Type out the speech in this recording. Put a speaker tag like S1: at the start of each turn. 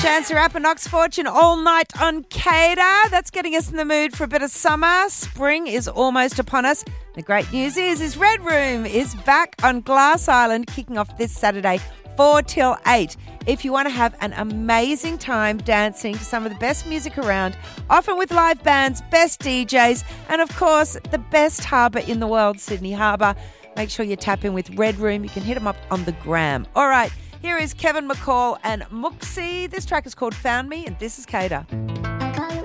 S1: Chance the Rapper, Knox Fortune, all night on Cater. That's getting us in the mood for a bit of summer. Spring is almost upon us. The great news is Red Room is back on Glass Island, kicking off this Saturday, 4 till 8. If you want to have an amazing time dancing to some of the best music around, often with live bands, best DJs, and of course, the best harbour in the world, Sydney Harbour, make sure you tap in with Red Room. You can hit them up on the gram. All right, here is Kevin McCall and Mooksy. This track is called Found Me, and this is Cater.